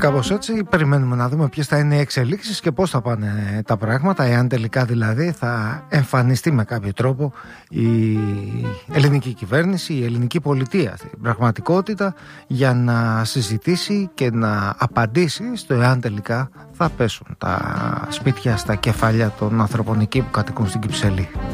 κάπως έτσι περιμένουμε να δούμε ποιες θα είναι οι εξελίξεις και πώς θα πάνε τα πράγματα, εάν τελικά δηλαδή θα εμφανιστεί με κάποιο τρόπο η ελληνική κυβέρνηση, η ελληνική πολιτεία στην πραγματικότητα, για να συζητήσει και να απαντήσει στο εάν τελικά θα πέσουν τα σπίτια στα κεφάλια των ανθρώπων εκεί που κατοικούν στην Κυψέλη.